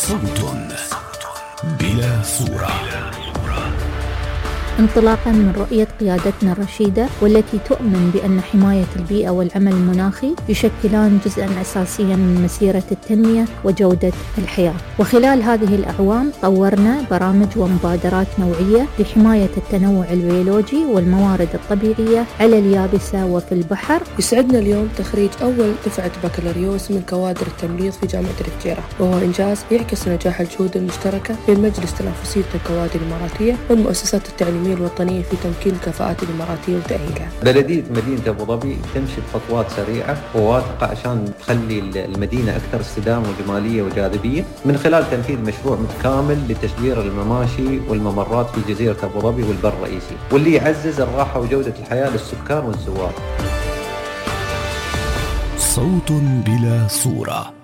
صوت بلا صورة. انطلاقا من رؤية قيادتنا الرشيدة والتي تؤمن بأن حماية البيئة والعمل المناخي يشكلان جزءا أساسيا من مسيرة التنمية وجودة الحياة. وخلال هذه الأعوام طورنا برامج ومبادرات نوعية لحماية التنوع البيولوجي والموارد الطبيعية على اليابسة وفي البحر. يسعدنا اليوم تخريج أول دفعة بكالوريوس من كوادر التمريض في جامعة الفجيرة، وهو إنجاز يعكس نجاح الجهود المشتركة بين مجلس تنافسية الكوادر الإماراتية والمؤسسات التعليمية الوطنية في تمكين الكفاءات الإماراتية وتأهيلها. بلدية مدينة أبو ظبي تمشي بخطوات سريعة وواثقة عشان تخلي المدينة أكثر استدامة وجمالية وجاذبية من خلال تنفيذ مشروع متكامل لتشجير المماشي والممرات في جزيرة أبو ظبي والبر الرئيسي، واللي يعزز الراحة وجودة الحياة للسكان والزوار. صوت بلا صورة.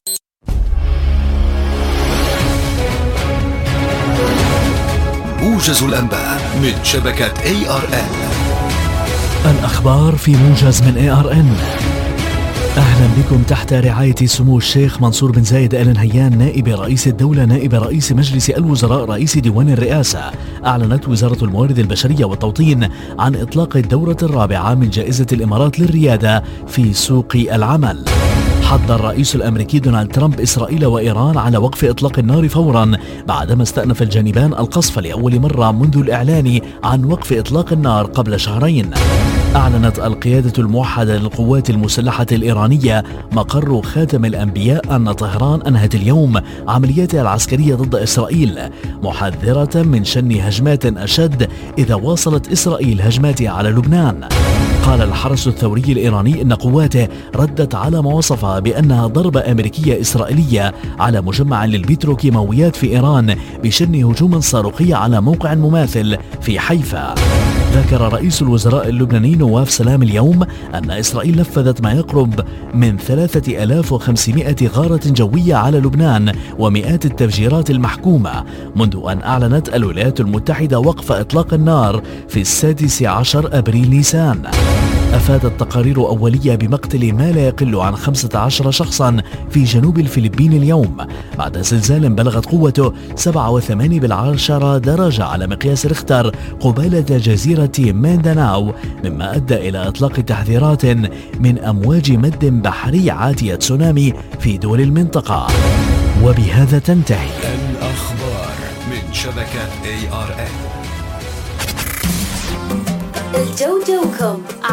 موجز الأنباء من شبكة ARN. الأخبار في موجز من ARN. أهلا بكم تحت رعاية سمو الشيخ منصور بن زايد آل نهيان نائب رئيس الدولة نائب رئيس مجلس الوزراء رئيس ديوان الرئاسة. أعلنت وزارة الموارد البشرية والتوطين عن إطلاق الدورة الرابعة من جائزة الإمارات للريادة في سوق العمل. حض الرئيس الأمريكي دونالد ترامب إسرائيل وإيران على وقف إطلاق النار فورا بعدما استأنف الجانبان القصف لأول مرة منذ الإعلان عن وقف إطلاق النار قبل شهرين. أعلنت القيادة الموحدة للقوات المسلحة الإيرانية مقر خاتم الأنبياء أن طهران أنهت اليوم عملياتها العسكرية ضد إسرائيل، محذرة من شن هجمات أشد إذا واصلت إسرائيل هجماتها على لبنان. قال الحرس الثوري الإيراني إن قواته ردت على ما وصفها بأنها ضربة أمريكية إسرائيلية على مجمع للبتروكيماويات في إيران بشن هجوم صاروخي على موقع مماثل في حيفا. ذكر رئيس الوزراء اللبناني نواف سلام اليوم أن إسرائيل نفذت ما يقرب من 3500 غارة جوية على لبنان ومئات التفجيرات المحكومة منذ أن أعلنت الولايات المتحدة وقف إطلاق النار في 16 أبريل نيسان. أفادت تقارير أولية بمقتل ما لا يقل عن 15 شخصا في جنوب الفلبين اليوم بعد زلزال بلغت قوته 7.8 درجة على مقياس ريختر قبالة جزيرة مينداناو، مما أدى إلى إطلاق تحذيرات من أمواج مد بحري عاتية تسونامي في دول المنطقة. وبهذا تنتهي الأخبار من شبكة ARN. الجوجوكم